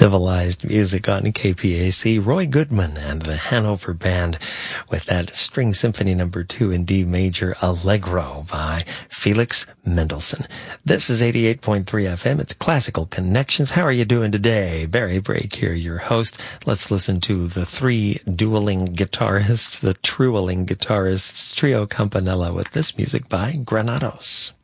Civilized music on KPAC. Roy Goodman and the Hanover Band with that String Symphony No. 2 in D major Allegro by Felix Mendelssohn. This is 88.3 FM. It's Classical Connections. How are you doing today? Barry Brake here, your host. Let's listen to the three dueling guitarists, the trueling guitarists, Trio Campanella with this music by Granados.